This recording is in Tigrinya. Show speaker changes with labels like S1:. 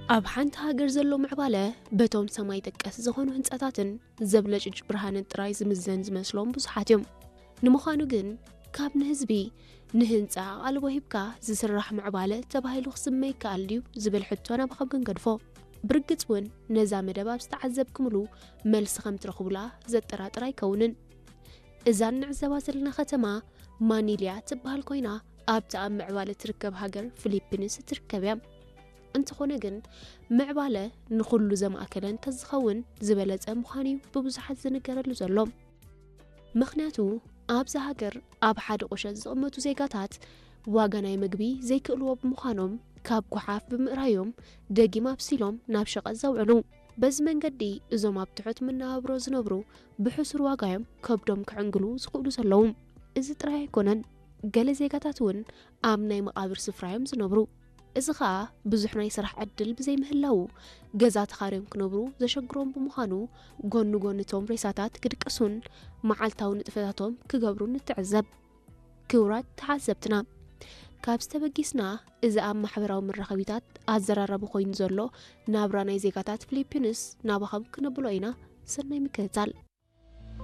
S1: ኣብ ሓንቲ ሃገር ዘሎ ምዕባለ በቶም ሰማይ ጠቀስ ዝኾኑ ህንጻታትን ዘብለጭጭ ብርሃንን ጥራይ ዝምዘን ዝመስሎም ብዙሓት እዮም። ንምዃኑ ግን ካብ ንህዝቢ ንህንጻ ኣልቦ ሂብካ ዝስራሕ ምዕባለ ተባሂሉ ክስመይ ይከኣል ድዩ ዝብል ሕቶ ናባኸብ ክንገድፎ። ብርግጽ እውን ነዛ መደብ ኣብ ዝተዓዘብክምሉ መልሲ ከም ትረኽቡላ ዘጠራጥር ኣይከውንን። እዛ ንዕዘባ ዘለና ከተማ ማኒልያ ትበሃል ኮይና ኣብታ ኣብ ምዕባለ ትርከብ ሃገር ፊሊፒንስ ትርከብ እያ። እንተኾነ ግን ምዕባለ ንኹሉ ዘማእከለ እንተዝኸውን ዝበለጸ ምዃኑ ብብዙሓት ዝንገረሉ ዘሎ። ምኽንያቱ ኣብዛ ሃገር ኣብ ሓደ ቁሸት ዝቕመጡ ዜጋታት ዋጋ ናይ ምግቢ ዘይክእልዎ ብምዃኖም ካብ ጓሓፍ ብምእራዮም ደጊም ኣብሲሎም ናብ ሸቐጥ ዘውዕሉ። በዚ መንገዲ እዞም ኣብ ትሑት መነባብሮ ዝነብሩ ብሕሱር ዋጋዮም ከብዶም ክዕንግሉ ዝኽእሉ ዘለዉ። እዚ ጥራይ ኣይኮነን፣ ገለ ዜጋታት እውን ኣብ ናይ መቓብር ስፍራዮም ዝነብሩ። እዚ ኸኣ ብዙሕ ናይ ስራሕ ዕድል ብዘይምህላው ገዛ ተኻርዮም ክነብሩ ዘሸግሮም ብምዃኑ ጎኑ ጎንቶም ሬሳታት ክድቅሱን መዓልታዊ ንጥፈታቶም ክገብሩ ንትዕዘብ። ክቡራት ተሓዘብትና ካብ ዝተበጊስና እዚ ኣብ ማሕበራዊ መራኸቢታት ኣዘራረቡ ኮይኑ ዘሎ ናብራ ናይ ዜጋታት ፊሊፒንስ ናባኸም ክነብሎ ኢና። ሰናይ ምክትታል።